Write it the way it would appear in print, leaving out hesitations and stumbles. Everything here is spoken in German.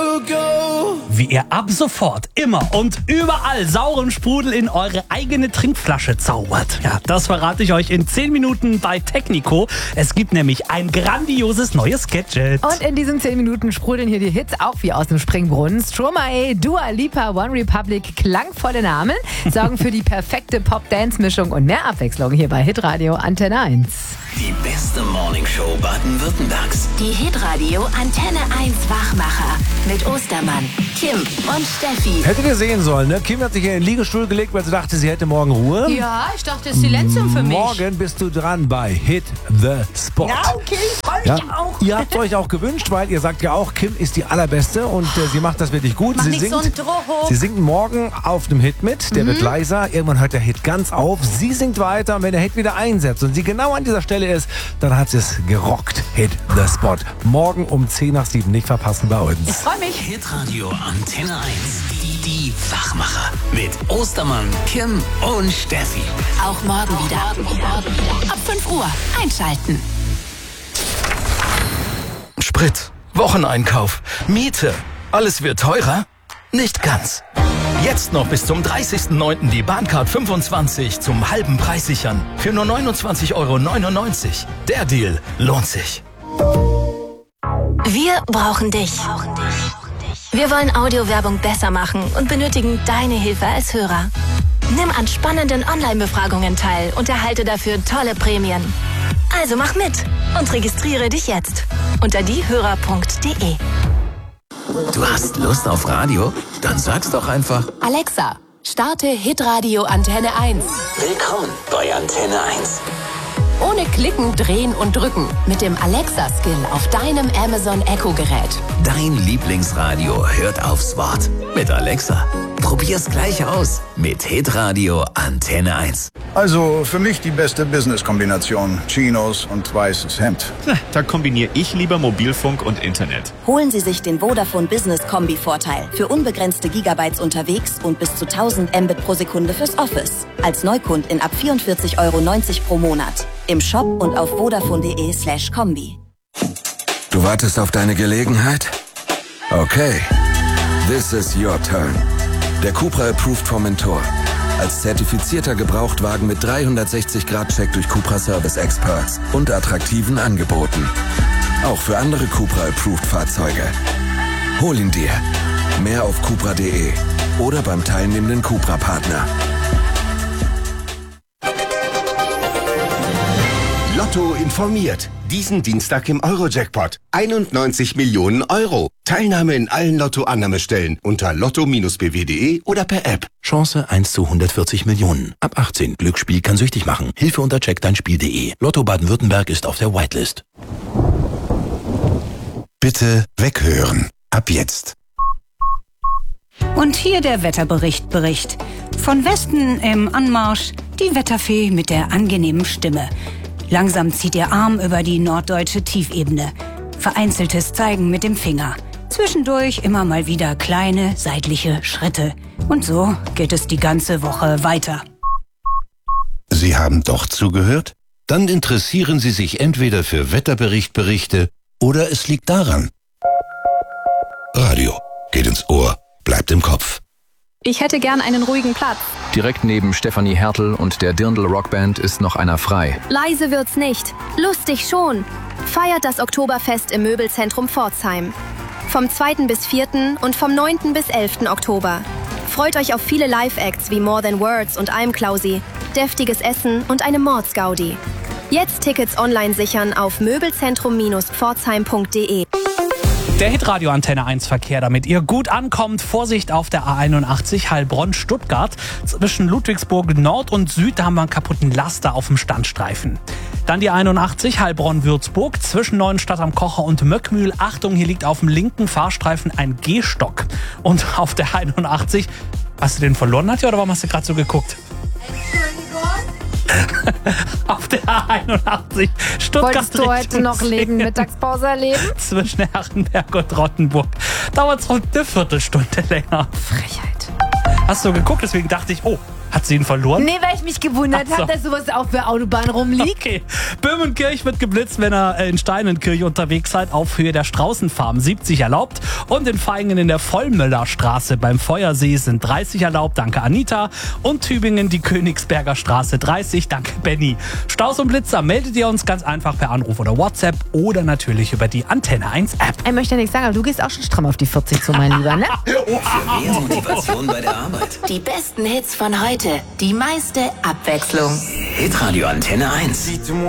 to go. Wie ihr ab sofort immer und überall sauren Sprudel in eure eigene Trinkflasche zaubert. Ja, das verrate ich euch in 10 Minuten bei Technico. Es gibt nämlich ein grandioses neues Gadget. Und in diesen 10 Minuten sprudeln hier die Hits auch wie aus dem Springbrunnen. Stromae, Dua Lipa, One Republic, klangvolle Namen, sorgen für die perfekte Pop-Dance-Mischung und mehr Abwechslung hier bei Hitradio Antenne 1. Die beste Morningshow Baden-Württembergs. Die Hitradio Antenne 1 Wachmacher mit Ostermann, Kim und Steffi. Hättet ihr sehen sollen, ne? Kim hat sich in den Liegestuhl gelegt, weil sie dachte, sie hätte morgen Ruhe. Ja, ich dachte, Silenzium für mich. Morgen bist du dran bei Hit the Spot. Ja, okay, ich freue mich auch. Ihr habt euch auch gewünscht, weil ihr sagt ja auch, Kim ist die allerbeste und sie macht das wirklich gut. Mach nicht so einen Druck. Sie singt morgen auf dem Hit mit, der wird leiser. Irgendwann hört der Hit ganz auf. Sie singt weiter und wenn der Hit wieder einsetzt und sie genau an dieser Stelle ist, dann hat sie es gerockt. Hit the Spot. Morgen um 10 nach 7. Nicht verpassen bei uns. Ich freue mich. Hitradio Antenne 1. Die Wachmacher. Mit Ostermann, Kim und Steffi. Auch morgen wieder. Ab 5 Uhr einschalten. Sprit, Wocheneinkauf, Miete. Alles wird teurer? Nicht ganz. Jetzt noch bis zum 30.09. die Bahncard 25 zum halben Preis sichern. Für nur 29,99 €. Der Deal lohnt sich. Wir brauchen dich. Wir wollen Audiowerbung besser machen und benötigen deine Hilfe als Hörer. Nimm an spannenden Online-Befragungen teil und erhalte dafür tolle Prämien. Also mach mit und registriere dich jetzt unter diehörer.de. Du hast Lust auf Radio? Dann sag's doch einfach. Alexa, starte Hitradio Antenne 1. Willkommen bei Antenne 1. Ohne Klicken, Drehen und Drücken. Mit dem Alexa-Skill auf deinem Amazon Echo-Gerät. Dein Lieblingsradio hört aufs Wort. Mit Alexa. Probier's gleich aus. Mit Hitradio Antenne 1. Also für mich die beste Business-Kombination. Chinos und weißes Hemd. Da kombiniere ich lieber Mobilfunk und Internet. Holen Sie sich den Vodafone Business Kombi-Vorteil. Für unbegrenzte Gigabytes unterwegs und bis zu 1000 Mbit pro Sekunde fürs Office. Als Neukundin ab 44,90 € pro Monat. Im Shop und auf vodafone.de/Kombi. Du wartest auf deine Gelegenheit? Okay. This is your turn. Der Cupra Approved Formentor. Als zertifizierter Gebrauchtwagen mit 360-Grad-Check durch Cupra Service Experts und attraktiven Angeboten. Auch für andere Cupra Approved Fahrzeuge. Hol ihn dir. Mehr auf cupra.de oder beim teilnehmenden Cupra-Partner. Lotto informiert. Diesen Dienstag im Euro-Jackpot. 91 Millionen €. Teilnahme in allen Lotto-Annahmestellen unter lotto-bw.de oder per App. Chance 1 zu 140 Millionen. Ab 18. Glücksspiel kann süchtig machen. Hilfe unter checkdeinspiel.de. Lotto Baden-Württemberg ist auf der Whitelist. Bitte weghören. Ab jetzt. Und hier der Wetterbericht. Von Westen im Anmarsch die Wetterfee mit der angenehmen Stimme. Langsam zieht ihr Arm über die norddeutsche Tiefebene. Vereinzeltes Zeigen mit dem Finger. Zwischendurch immer mal wieder kleine seitliche Schritte. Und so geht es die ganze Woche weiter. Sie haben doch zugehört? Dann interessieren Sie sich entweder für Wetterberichte oder es liegt daran. Radio geht ins Ohr, bleibt im Kopf. Ich hätte gern einen ruhigen Platz. Direkt neben Stefanie Hertel und der Dirndl Rockband ist noch einer frei. Leise wird's nicht. Lustig schon. Feiert das Oktoberfest im Möbelzentrum Pforzheim. Vom 2. bis 4. und vom 9. bis 11. Oktober. Freut euch auf viele Live-Acts wie More Than Words und I'm Klausi, deftiges Essen und eine Mordsgaudi. Jetzt Tickets online sichern auf möbelzentrum-pforzheim.de. Der Hitradio Antenne 1 Verkehr, damit ihr gut ankommt. Vorsicht auf der A81 Heilbronn-Stuttgart. Zwischen Ludwigsburg Nord und Süd, da haben wir einen kaputten Laster auf dem Standstreifen. Dann die 81 Heilbronn-Würzburg zwischen Neuenstadt am Kocher und Möckmühl. Achtung, hier liegt auf dem linken Fahrstreifen ein Gehstock. Und auf der 81, hast du den verloren, Nadja, oder warum hast du gerade so geguckt? Auf der A81 Stuttgart. Wolltest du heute noch Mittagspause erleben? Zwischen Herrenberg und Rottenburg dauert es eine Viertelstunde länger. Frechheit. Hast du geguckt, deswegen dachte ich, oh, Hat sie ihn verloren? Nee, weil ich mich gewundert Ach so. habe, dass sowas auf der Autobahn rumliegt. Okay. Böhmenkirch wird geblitzt, wenn ihr in Steinenkirch unterwegs seid, auf Höhe der Straußenfarm 70 erlaubt. Und in Vaihingen in der Vollmöllerstraße beim Feuersee sind 30 erlaubt, danke Anita. Und Tübingen die Königsberger Straße 30, danke Benny. Staus und Blitzer meldet ihr uns ganz einfach per Anruf oder WhatsApp oder natürlich über die Antenne 1 App. Ich möchte ja nichts sagen, aber du gehst auch schon stramm auf die 40 zu, mein Lieber, ne? Für mehr Motivation bei der Arbeit. Die besten Hits von heute. Die meiste Abwechslung. Hitradio Antenne 1.